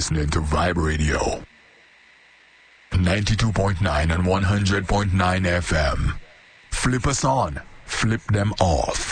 listening to Vibe Radio. 92.9 and 100.9 FM. Flip us on, flip them off.